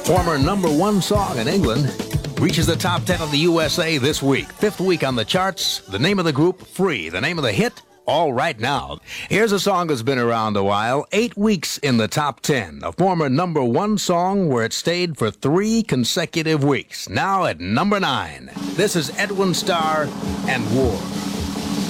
Former number one song in England reaches the top 10 of the USA this week. Fifth week on the charts. The name of the group, Free. The name of the hit, All Right Now. Here's a song that's been around a while. 8 weeks in the top 10. A former number one song where it stayed for 3 consecutive weeks. Now at number 9. This is Edwin Starr and War.